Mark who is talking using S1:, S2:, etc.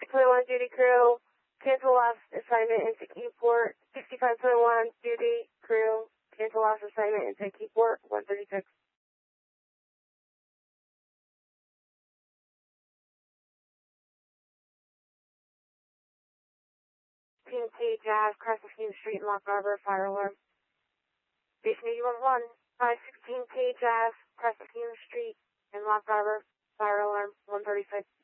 S1: 68.1 duty crew, cancel last assignment into Keyport. 65.1 duty crew, cancel last assignment into Keyport, 136. PNT Jazz, cross the Fume Street, Lock Harbor, fire alarm. Station 81-1, 516K Jazz, cross the Fume Street in Lock Harbor, fire alarm, 136.